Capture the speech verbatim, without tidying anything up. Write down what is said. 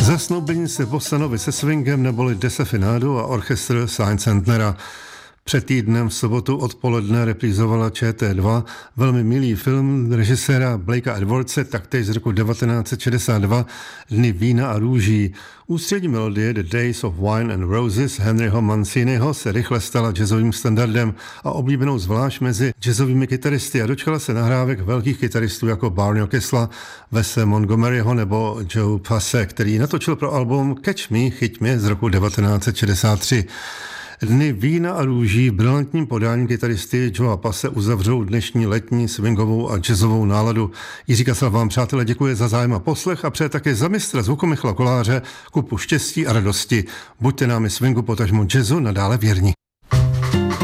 Zasnoubení se Bossanovi se swingem neboli Desafinado a orchestr Sion Sandnera. Před týdnem v sobotu odpoledne reprízovala Č T dva velmi milý film režiséra Blakea Edwardse, taktéž z roku devatenáct set šedesát dva, Dny vína a růží. Ústřední melodie The Days of Wine and Roses Henryho Manciniho se rychle stala jazzovým standardem a oblíbenou zvlášť mezi jazzovými kytaristy a dočkala se nahrávek velkých kytaristů jako Barneyho Kissela, Wese Montgomeryho nebo Joe Passe, který natočil pro album Catch Me, chyť mě z roku devatenáct set šedesát tři. Dny vína a růží v brilantním podání kytaristy Joea Passe uzavřou dnešní letní swingovou a jazzovou náladu. Jiří Kasal vám, přátelé, děkuje za zájem a poslech a přeje také za mistra zvuku Michala Koláře kupu štěstí a radosti. Buďte námi swingu potažmo jazzu nadále věrní.